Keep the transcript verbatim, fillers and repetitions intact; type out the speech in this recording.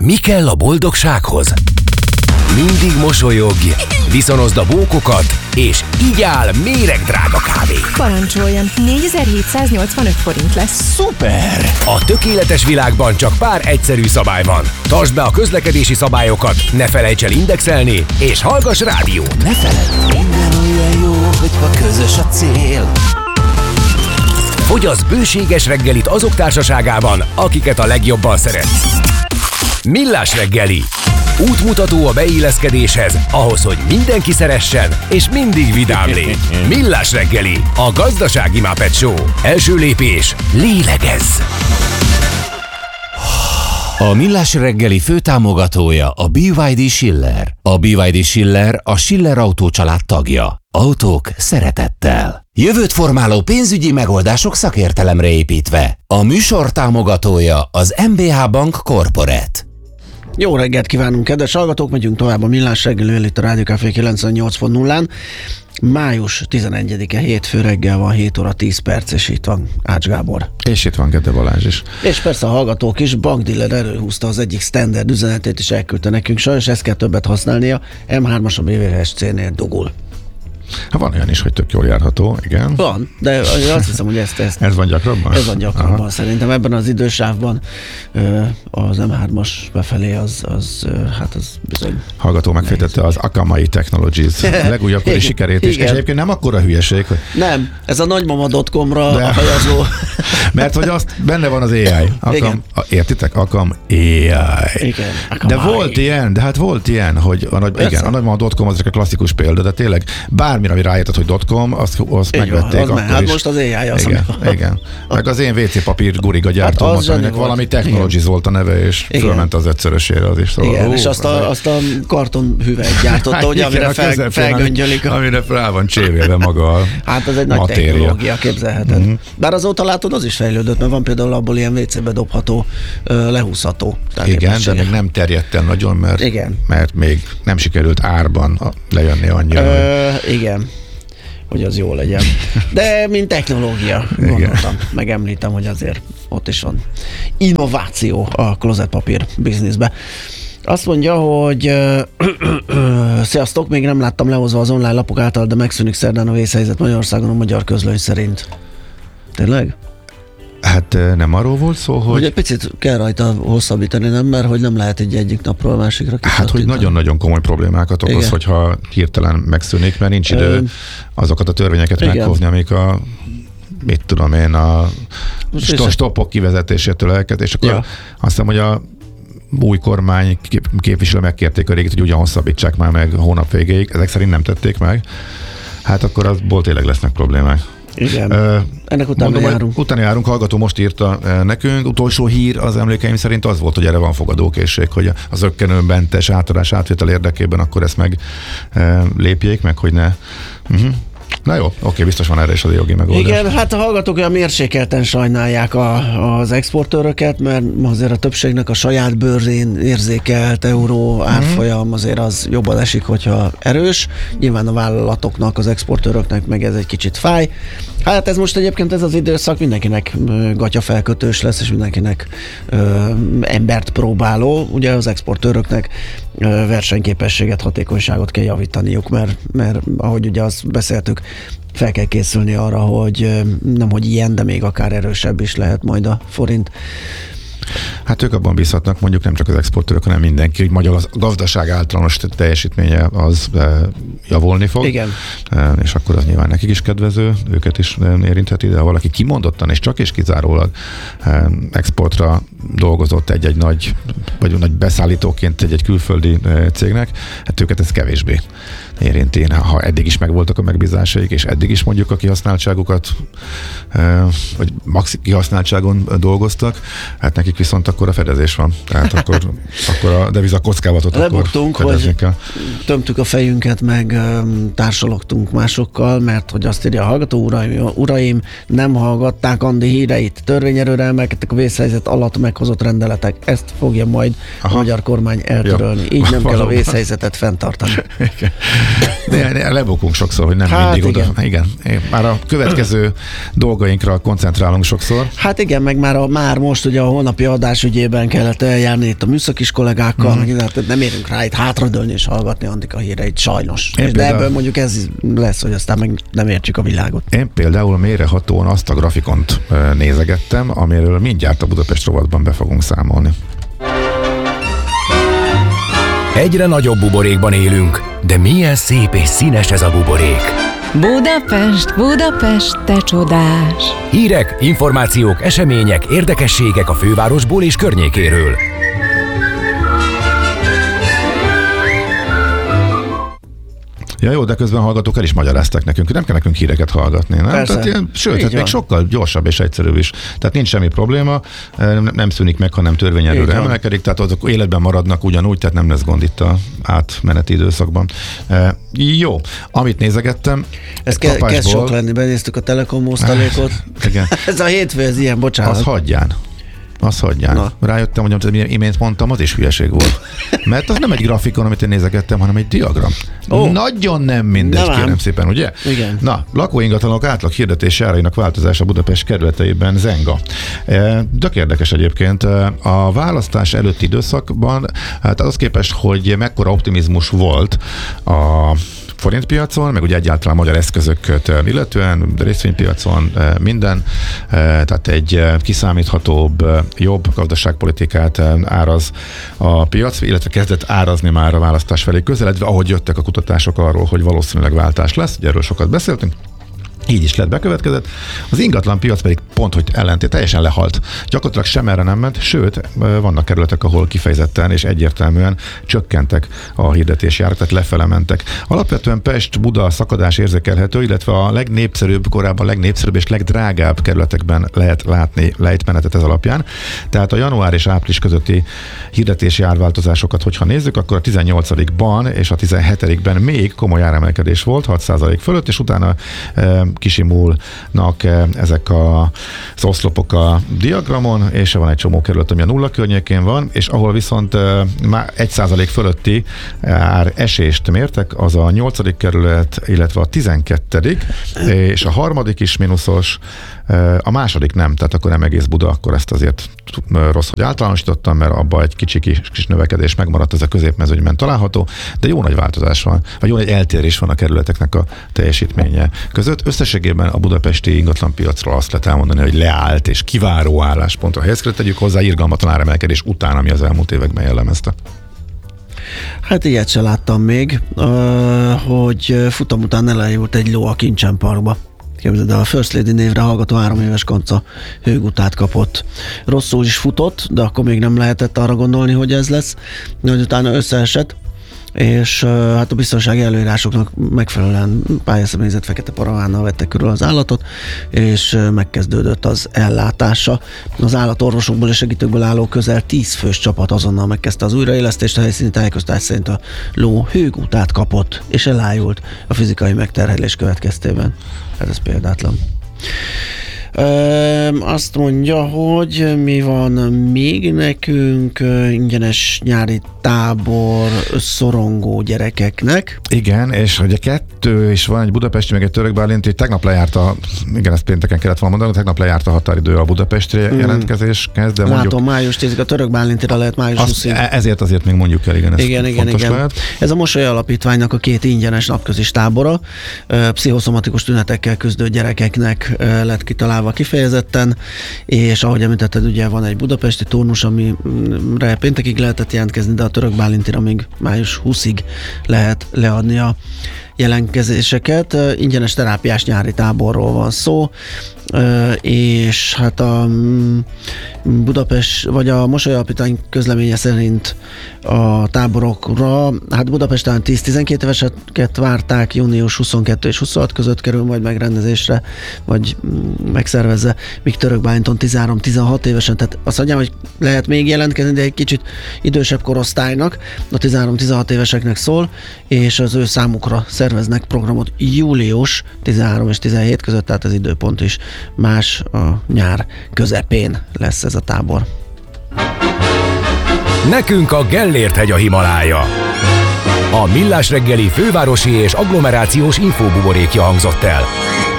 Mi kell a boldogsághoz? Mindig mosolyogj, viszonozd a bókokat, és így áll méregdrága kávé. Parancsoljon, négyezer-hétszáznyolcvanöt forint lesz. Szuper! A tökéletes világban csak pár egyszerű szabály van. Tartsd be a közlekedési szabályokat, ne felejts el indexelni, és hallgass rádió. Ne feledd, minden olyan jó, hogyha közös a cél. Fogyasz bőséges reggelit azok társaságában, akiket a legjobban szeretsz. Millás reggeli. Útmutató a beilleszkedéshez, ahhoz, hogy mindenki szeressen, és mindig vidám légy. Millás reggeli, a gazdasági Muppet Show. Első lépés, lélegezz! A Millás reggeli főtámogatója a bé vé dé Schiller. A bé vé dé Schiller a Schiller Autó család tagja. Autók szeretettel. Jövőt formáló pénzügyi megoldások szakértelemre építve. A műsor támogatója az em bé há Bank Corporate. Jó reggelt kívánunk, kedves hallgatók! Megyünk tovább a Millás reggeli, itt a Rádió Café kilencvennyolc pont nullán. május tizenegyedike, hétfő reggel van, hét óra tíz perc, és itt van Ács Gábor. És itt van Gede Balázs is. És persze a hallgatók is. Bankdiller előhúzta az egyik standard üzenetét, és elküldte nekünk. Sajnos ezt kell többet használnia. em hármas a bé vé es cé-nél dugul. Ha van olyan is, hogy tök jól járható, igen. Van, de azt hiszem, hogy ezt... ezt ez van gyakrabban? Ez van gyakrabban, aha. Szerintem ebben az idősávban az em hármas befelé az, az hát az bizony... Hallgató megfejtette az Akamai Technologies legújabb kori sikerét is, és egyébként nem akkora hülyeség, hogy... Nem, ez a nagymama dot com-ra de... a hajazó. Mert hogy azt benne van az á i. Akam, a, értitek? Akam á i. Igen, de volt ilyen, de hát volt ilyen, hogy a, nagy, igen, a nagymama dot com az egy klasszikus példa, de tényleg bármire, ami ráírtad, hogy .com, azt, azt megvették van, akkor hát is. most az á i az, igen, amikor... igen. Meg az én vé cé papír guriga gyártom, hát aminek valami Technologies volt a neve, és igen. Fölment az ötszörösére az is. Szóval, igen, ó, és azt a, azt a kartonhüvelyt gyártotta, hát, ugye, amire fel, felgöngyölik. A... Amire rá van csévélve maga a hát az egy nagy matéria. Technológia, képzelheted. Mm-hmm. Bár azóta látod, az is fejlődött, mert van például abból ilyen vé cébe dobható, lehúzható. Igen, de még nem terjedt el nagyon, mert, mert még nem sikerült árban lejönni annyira. Ö, hogy... Igen. hogy az jó legyen. De mint technológia, gondoltam, megemlítem, hogy azért ott is van innováció a klozetpapír bizniszbe. Azt mondja, hogy uh, uh, sziasztok, még nem láttam lehozva az online lapok által, de megszűnik szerdán a vészhelyzet Magyarországon a magyar közlöny szerint. Tényleg? Hát nem arról volt szó, hogy... Hogy egy picit kell rajta hosszabbítani, nem? Mert hogy nem lehet egy egyik napról a másikra kisattítani. Hát, hogy nagyon-nagyon komoly problémákat okoz, igen. hogyha hirtelen megszűnik, mert nincs idő Ö... azokat a törvényeket igen. meghozni, amik a mit tudom én, a stoppok kivezetésétől elkezd, és akkor ja. azt hiszem, hogy a új kormány képviselő megkérték a régit, hogy ugyan hosszabbítsák már meg hónap végéig, ezek szerint nem tették meg. Hát akkor azból tényleg lesznek problémák. Igen. Uh, Ennek utána mondom, járunk. Utána járunk, hallgató most írta nekünk. Utolsó hír az emlékeim szerint az volt, hogy erre van fogadókészség, hogy az ökkenőmentes átadás átvétel érdekében akkor ezt meg uh, lépjék, meg hogy ne... Uh-huh. Na jó, oké, biztos van erre is az jogi megoldás. Igen, hát a hallgatók olyan mérsékelten sajnálják a, az exportőröket, mert azért a többségnek a saját bőrzén érzékelt euró árfolyam azért az jobban esik, hogyha erős. Nyilván a vállalatoknak, az exportőröknek meg ez egy kicsit fáj. Hát ez most egyébként ez az időszak mindenkinek gatyafelkötős lesz, és mindenkinek ö, embert próbáló. Ugye az exportőröknek ö, versenyképességet, hatékonyságot kell javítaniuk, mert, mert ahogy ugye azt beszéltük, fel kell készülni arra, hogy nem hogy ilyen, de még akár erősebb is lehet majd a forint. Hát ők abban bízhatnak, mondjuk nem csak az exportőrök, hanem mindenki, hogy magyar az gazdaság általános teljesítménye az javulni fog. Igen. És akkor az nyilván nekik is kedvező, őket is érintheti, de ha valaki kimondottan és csak és kizárólag exportra dolgozott egy-egy nagy, vagy nagy beszállítóként egy-egy külföldi cégnek, hát őket ez kevésbé érinti. Ha eddig is megvoltak a megbízásaik, és eddig is mondjuk a kihasználtságukat, vagy maxi kihasználtságon dolgoztak, hát nekik viszont akkor a fedezés van. Tehát akkor, akkor a deviza kockávatot lebuktunk, akkor fedezni kell. Tömtük a fejünket, meg társalogtunk másokkal, mert hogy azt írja a hallgató, uraim, uraim nem hallgatták Andi híreit. Törvényerőre emelkedtek a vészhelyzet alatt meghozott rendeletek. Ezt fogja majd Aha. a magyar kormány eltörölni. Ja. Így nem kell a vészhelyzetet fenntartani. De lebukunk sokszor, hogy nem Hát mindig igen. oda. Igen. Már a következő dolgainkra koncentrálunk sokszor. Hát igen, meg már, a, már most ugye a holnapi adás ügyében kellett eljárni itt a műszakis kollégákkal, mm. meg nem érünk rá itt hátradőlni és hallgatni Antika híreit, sajnos. Én De például... ebből mondjuk ez lesz, hogy aztán meg nem értsük a világot. Én például mélyrehatóan azt a grafikont nézegettem, amiről mindjárt a Budapest rovatban be fogunk számolni. Egyre nagyobb buborékban élünk, de milyen szép és színes ez a buborék. Budapest, Budapest, te csodás! Hírek, információk, események, érdekességek a fővárosból és környékéről. Ja jó, de közben hallgatók el is magyarázták nekünk, nem kell nekünk híreket hallgatni, nem? Persze. Tehát ilyen, sőt, Így hát még van. sokkal gyorsabb és egyszerűbb is. Tehát nincs semmi probléma, nem, nem szűnik meg, hanem törvény Így előre van. emelkedik, tehát azok életben maradnak ugyanúgy, tehát nem lesz gond itt a átmeneti időszakban. E, jó, amit nézegettem, Ez ke- kezd kapásból- sok lenni, benéztük a Telekom osztalékot. Igen. Ez a hétfő, ez ilyen, bocsánat. Az hagyján. Az hagyján. Na. Rájöttem, hogy amit imént mondtam, az is hülyeség volt. Mert az nem egy grafikon, amit én nézegettem, hanem egy diagram. Ó. Nagyon nem mindegy, Nem ám. kérem szépen, ugye? Igen. Na, lakóingatlanok átlag hirdetési árainak változása Budapest kerületeiben zenga. Tök érdekes egyébként. A választás előtti időszakban, hát az képest, hogy mekkora optimizmus volt a forintpiacon, meg ugye egyáltalán magyar eszközöket illetően, részvénypiacon minden, tehát egy kiszámíthatóbb, jobb gazdaságpolitikát áraz a piac, illetve kezdett árazni már a választás felé közeledve, ahogy jöttek a kutatások arról, hogy valószínűleg váltás lesz, ugye erről sokat beszéltünk. Így is lett, bekövetkezett. Az ingatlan piac pedig pont, hogy ellentét, teljesen lehalt. Gyakorlatilag sem erre nem ment, sőt, vannak kerületek, ahol kifejezetten és egyértelműen csökkentek a hirdetési árak, tehát lefele mentek. Alapvetően Pest, Buda szakadás érzékelhető, illetve a legnépszerűbb, korábban legnépszerűbb és legdrágább kerületekben lehet látni lejtmenetet ez alapján. Tehát a január és április közötti hirdetési árváltozásokat, hogyha nézzük, akkor a tizennyolcadikban és a tizenhetedikben még komoly áremelkedés volt, hat százalék fölött, és utána kisimulnak ezek a, az oszlopok a diagramon, és van egy csomó kerület, ami a nulla környékén van, és ahol viszont már egy százalék fölötti ár esést mértek, az a nyolcadik kerület, illetve a tizenkettedik, és a harmadik is mínuszos, a második nem, tehát akkor nem egész Buda, akkor ezt azért rossz, hogy általánosítottam, mert abban egy kicsi kis, kis növekedés megmaradt, ez a középmezőnyben található, de jó nagy változás van, vagy jó nagy eltérés van a kerületeknek a teljesítménye között. Összességében a budapesti ingatlanpiacról azt lehet elmondani, hogy leállt és kiváró álláspontra helyezkedett, tegyük hozzá irgalmatlan áremelkedés után, ami az elmúlt években jellemezte. Hát ilyet se láttam még, hogy futam után elejült egy ló a Kincsen Parkba. Képzeld el, a First Lady névre hallgató három éves kanca hőgutát kapott. Rosszul is futott, de akkor még nem lehetett arra gondolni, hogy ez lesz. Hogy utána összeesett, és uh, hát a biztonsági előírásoknak megfelelően pályaszemélyzet fekete paravánnal vette körül az állatot, és uh, megkezdődött az ellátása. Az állatorvosokból és segítőkből álló közel tíz fős csapat azonnal megkezdte az újraélesztést, a helyszíni tájékoztatás szerint a ló hőgutát kapott, és elájult a fizikai megterhelés következtében. Hát ez példátlan. Ö, azt mondja, hogy mi van még nekünk, ingyenes nyári tábor szorongó gyerekeknek. Igen, és ugye kettő is van, egy budapesti, meg egy törökbálinti, tegnap lejárt a, igen, ezt pénteken kellett volna mondani, tegnap lejárt a határidő a budapesti mm. jelentkezéshez, de mondjuk... Látom, május tízig, a törökbálintira lehet május huszadikig. Ezért azért még mondjuk el, igen, ez igen, igen, fontos igen. lehet. Ez a Mosoly Alapítványnak a két ingyenes napközis tábora, pszichoszomatikus tünetekkel küzdő gyerekeknek lett kitalálva kifejezetten, és ahogy említetted, ugye van egy budapesti turnus, amire péntekig lehetett jelentkezni, de a törökbálintira még május huszadikáig lehet leadni a jelentkezéseket. Ingyenes terápiás nyári táborról van szó, és hát a Budapest, vagy a Mosoly Alapítvány közleménye szerint a táborokra, hát Budapesten tíz-tizenkét éveseket várták, június huszonkettő és huszonhat között kerül majd megrendezésre, vagy megszervezze, míg Törökbálinton tizenhárom-tizenhat évesen, tehát azt mondjam, hogy lehet még jelentkezni, de egy kicsit idősebb korosztálynak, a tizenhárom-tizenhat éveseknek szól, és az ő számukra szerveznek programot július tizenhárom és tizenhét között, tehát az időpont is más, a nyár közepén lesz ez a tábor. Nekünk a Gellért-hegy a Himalája. A Millás reggeli fővárosi és agglomerációs infóbuborékja hangzott el.